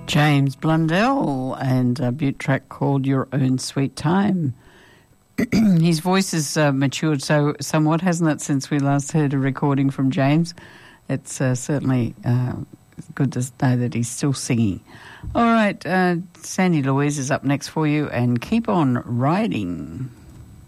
James Blundell and a Butte track called Your Own Sweet Time. His voice has matured so somewhat, hasn't it, since we last heard a recording from James? It's certainly good to know that he's still singing. All right, Sandy Louise is up next for you, and keep on riding.